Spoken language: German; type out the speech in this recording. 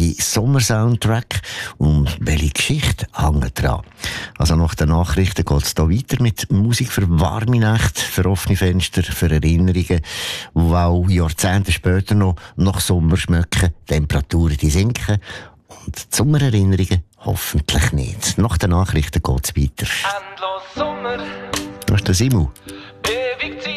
richtige Sommersoundtrack und welche Geschichte hängt dran? Also nach den Nachrichten geht es hier weiter mit Musik für warme Nächte, für offene Fenster, für Erinnerungen, die auch Jahrzehnte später noch nach Sommer schmecken, Temperaturen die sinken und die Sommererinnerungen hoffentlich nicht. Nach den Nachrichten geht es weiter. Endlos Sommer, Das ist der Simu. ewig Zeit.